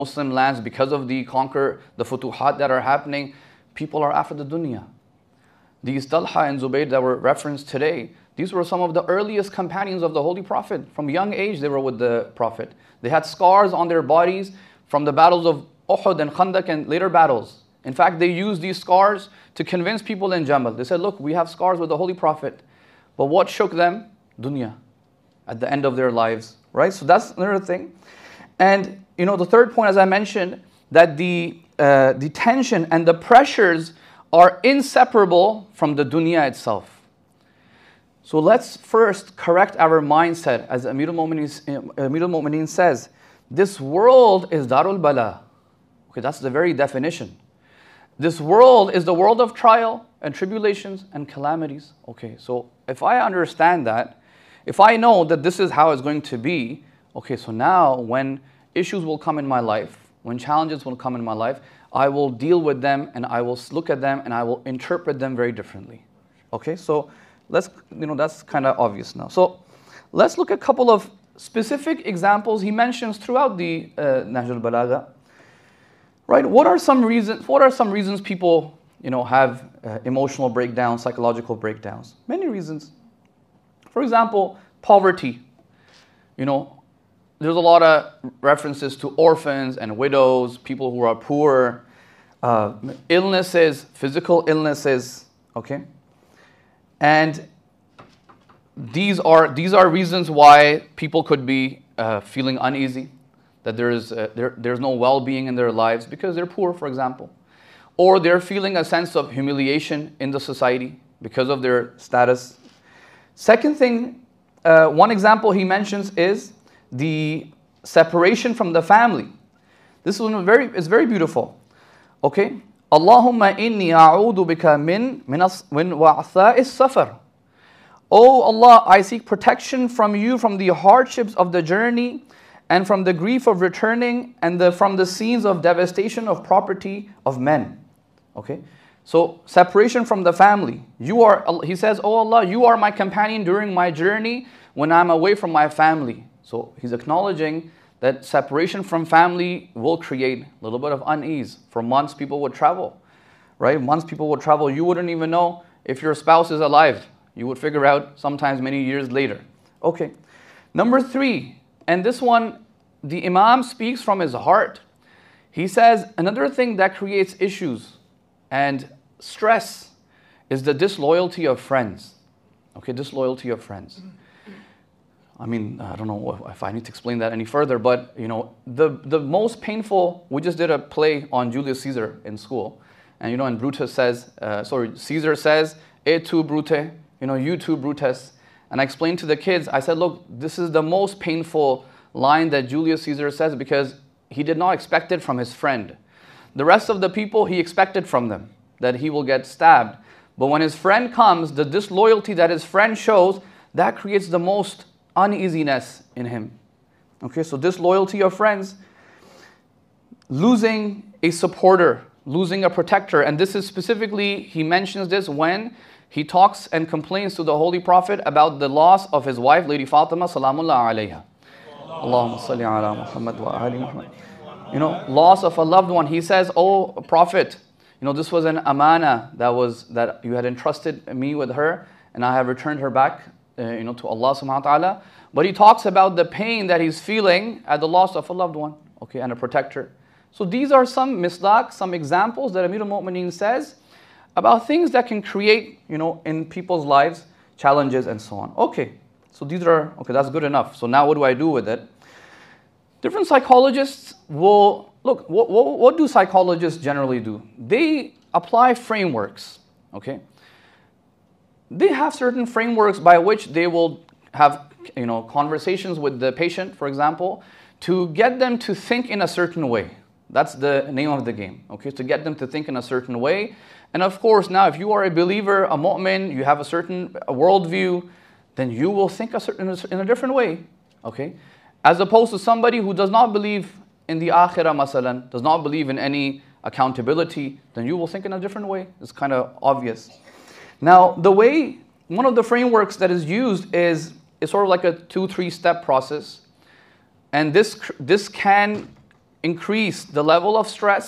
Muslim lands, because of the futuhat that are happening, people are after the dunya. These Talha and Zubayr that were referenced today, these were some of the earliest companions of the Holy Prophet. From young age they were with the Prophet. They had scars on their bodies from the battles of Uhud and Khandaq and later battles. In fact, they used these scars to convince people in Jamal. They said, look, we have scars with the Holy Prophet. But what shook them? Dunya. At the end of their lives. Right? So that's another thing. And the third point, as I mentioned, that the tension and the pressures are inseparable from the dunya itself. So let's first correct our mindset. As Amirul Mu'mineen says, this world is Darul Bala. Okay, that's the very definition. This world is the world of trial and tribulations and calamities. Okay, so if I understand that, if I know that this is how it's going to be, okay, so now when issues will come in my life, when challenges will come in my life, I will deal with them and I will look at them and I will interpret them very differently. Okay, so let's, that's kind of obvious now. So let's look at a couple of specific examples he mentions throughout the Nahj al-Balagha. Right? What are some reasons people, have emotional breakdowns, psychological breakdowns? Many reasons. For example, poverty. There's a lot of references to orphans and widows, people who are poor, illnesses, physical illnesses, okay? And these are reasons why people could be feeling uneasy, that there's no well-being in their lives because they're poor, for example. Or they're feeling a sense of humiliation in the society because of their status. Second thing, one example he mentions is the separation from the family. This one is very beautiful. Okay? Allahumma inni a'udhu bika min wa'tha'is safar. Oh Allah, I seek protection from you from the hardships of the journey and from the grief of returning and from the scenes of devastation of property of men. Okay? So separation from the family. He says, oh Allah, you are my companion during my journey when I'm away from my family. So he's acknowledging that separation from family will create a little bit of unease. For months people would travel, right? Months people would travel. You wouldn't even know if your spouse is alive. You would figure out sometimes many years later. Okay. Number 3, and this one, the Imam speaks from his heart. He says another thing that creates issues and stress is the disloyalty of friends. Okay, disloyalty of friends. I mean, I don't know if I need to explain that any further, but the most painful, we just did a play on Julius Caesar in school. And and Brutus says, Caesar says, "Et tu, Brute," you too, Brutus. And I explained to the kids, I said, look, this is the most painful line that Julius Caesar says because he did not expect it from his friend. The rest of the people, he expected from them that he will get stabbed. But when his friend comes, the disloyalty that his friend shows, that creates the most uneasiness in him. Okay, so disloyalty of friends, losing a supporter, losing a protector, and this is specifically, he mentions this when he talks and complains to the Holy Prophet about the loss of his wife, Lady Fatima, salamullah alayha. Allahumma salli ala Muhammad wa ali Muhammad. Loss of a loved one. He says, oh Prophet, this was an amana that you had entrusted me with her, and I have returned her back to Allah subhanahu wa ta'ala. But he talks about the pain that he's feeling at the loss of a loved one, okay, and a protector. So these are some misdaq, some examples that Amirul Mu'mineen says about things that can create, in people's lives, challenges and so on. Okay, so that's good enough. So now what do I do with it? Different psychologists will, look, what do psychologists generally do? They apply frameworks, okay? They have certain frameworks by which they will have, conversations with the patient, for example, to get them to think in a certain way. That's the name of the game, okay? To get them to think in a certain way. And of course, now if you are a believer, a mu'min, you have a certain worldview, then you will think in a different way, okay? As opposed to somebody who does not believe in the akhirah, masalan, does not believe in any accountability, then you will think in a different way. It's kind of obvious. Now, one of the frameworks that is used is sort of like a 2-3 step process. And this can increase the level of stress